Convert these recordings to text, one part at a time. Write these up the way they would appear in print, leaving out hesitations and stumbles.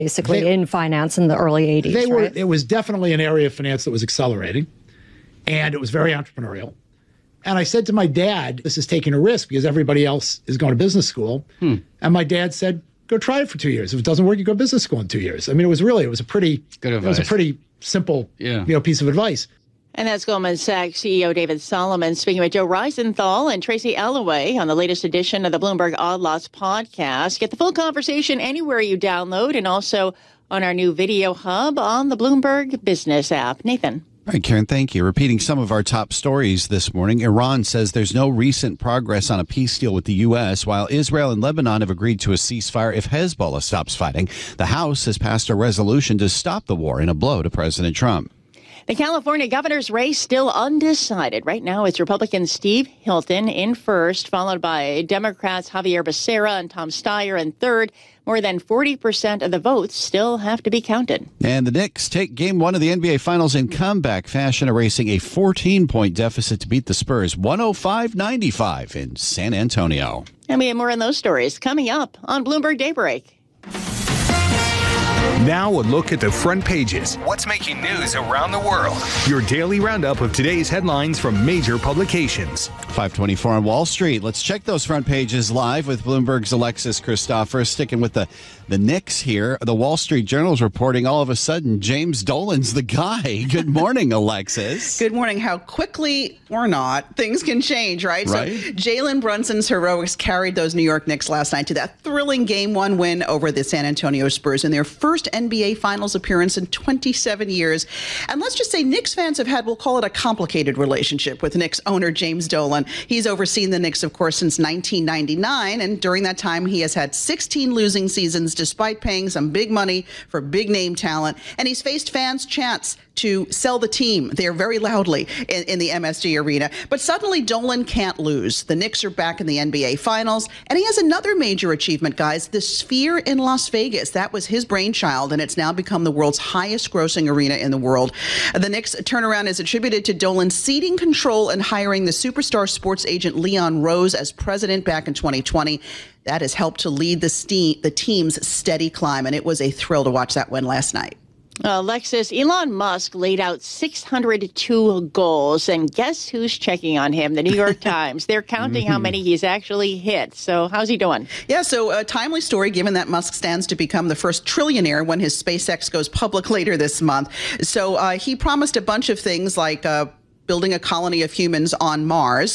basically in finance in the early 80s, right? It was definitely an area of finance that was accelerating, and it was very entrepreneurial. And I said to my dad, this is taking a risk because everybody else is going to business school. And my dad said, go try it for 2 years. If it doesn't work, you go to business school in 2 years. I mean, it was a pretty simple, piece of advice. And that's Goldman Sachs CEO David Solomon speaking with Joe Reisenthal and Tracy Alloway on the latest edition of the Bloomberg Odd Lots podcast. Get the full conversation anywhere you download and also on our new video hub on the Bloomberg Business app. Nathan. All right, Karen, thank you. Repeating some of our top stories this morning, Iran says there's no recent progress on a peace deal with the U.S., while Israel and Lebanon have agreed to a ceasefire if Hezbollah stops fighting. The House has passed a resolution to stop the war in a blow to President Trump. The California governor's race still undecided. Right now, it's Republican Steve Hilton in first, followed by Democrats Javier Becerra and Tom Steyer in third. More than 40% of the votes still have to be counted. And the Knicks take Game 1 of the NBA Finals in comeback fashion, erasing a 14-point deficit to beat the Spurs 105-95 in San Antonio. And we have more on those stories coming up on Bloomberg Daybreak. Now a look at the front pages. What's making news around the world? Your daily roundup of today's headlines from major publications. 524 on Wall Street. Let's check those front pages live with Bloomberg's Alexis Christophorous. Sticking with the Knicks here. The Wall Street Journal is reporting all of a sudden James Dolan's the guy. Good morning, Alexis. Good morning. How quickly or not things can change, right? So Jalen Brunson's heroics carried those New York Knicks last night to that thrilling Game 1 win over the San Antonio Spurs in their first NBA Finals appearance in 27 years. And let's just say Knicks fans have had, we'll call it a complicated relationship with Knicks owner James Dolan. He's overseen the Knicks, of course, since 1999. And during that time, he has had 16 losing seasons despite paying some big money for big name talent. And he's faced fans' chants to sell the team there very loudly in the MSG Arena. But suddenly Dolan can't lose. The Knicks are back in the NBA Finals. And he has another major achievement, guys, the Sphere in Las Vegas. That was his brainchild, and it's now become the world's highest grossing arena in the world. The Knicks turnaround is attributed to Dolan ceding control and hiring the superstar sports agent Leon Rose as president back in 2020. That has helped to lead the team's steady climb, and it was a thrill to watch that win last night. Alexis, Elon Musk laid out 602 goals, and guess who's checking on him? The New York Times. They're counting how many he's actually hit. So how's he doing? Yeah, so a timely story, given that Musk stands to become the first trillionaire when his SpaceX goes public later this month. So he promised a bunch of things like building a colony of humans on Mars.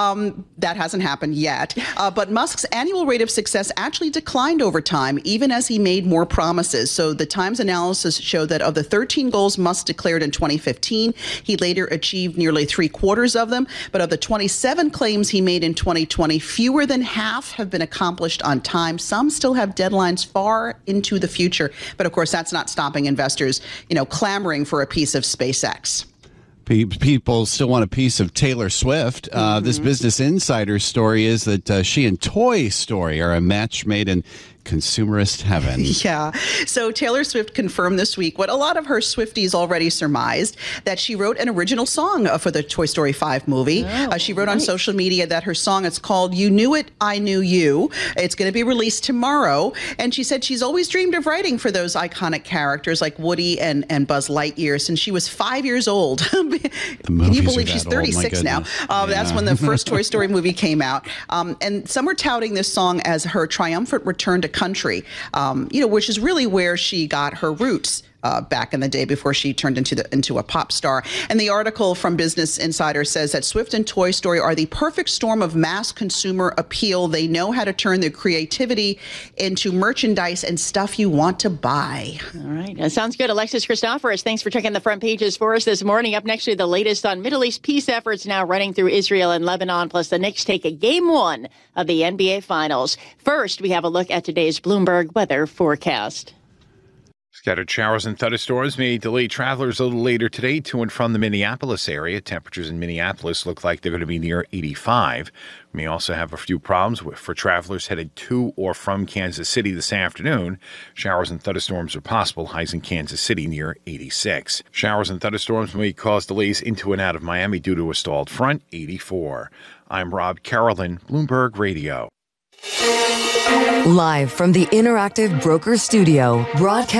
That hasn't happened yet. But Musk's annual rate of success actually declined over time, even as he made more promises. So the Times analysis showed that of the 13 goals Musk declared in 2015, he later achieved nearly 3/4 of them. But of the 27 claims he made in 2020, fewer than half have been accomplished on time. Some still have deadlines far into the future. But of course, that's not stopping investors, clamoring for a piece of SpaceX. People still want a piece of Taylor Swift. This Business Insider story is that she and Toy Story are a match made in consumerist heaven. Yeah. So Taylor Swift confirmed this week what a lot of her Swifties already surmised, that she wrote an original song for the Toy Story 5 movie. She wrote on social media that her song, it's called You Knew It, I Knew You. It's going to be released tomorrow. And she said she's always dreamed of writing for those iconic characters like Woody and Buzz Lightyear since she was 5 years old. Can you believe she's 36 now? That's when the first Toy Story movie came out. And some were touting this song as her triumphant return to country, which is really where she got her roots back in the day before she turned into a pop star. And the article from Business Insider says that Swift and Toy Story are the perfect storm of mass consumer appeal. They know how to turn their creativity into merchandise and stuff you want to buy. All right. That sounds good. Alexis Christophorous, thanks for checking the front pages for us this morning. Up next, the latest on Middle East peace efforts now running through Israel and Lebanon, plus the Knicks take a Game 1 of the NBA Finals. First, we have a look at today's Bloomberg weather forecast. Scattered showers and thunderstorms may delay travelers a little later today to and from the Minneapolis area. Temperatures in Minneapolis look like they're going to be near 85. We may also have a few problems for travelers headed to or from Kansas City this afternoon. Showers and thunderstorms are possible. Highs in Kansas City near 86. Showers and thunderstorms may cause delays into and out of Miami due to a stalled front, 84. I'm Rob Carolyn, Bloomberg Radio. Live from the Interactive Broker Studio, broadcast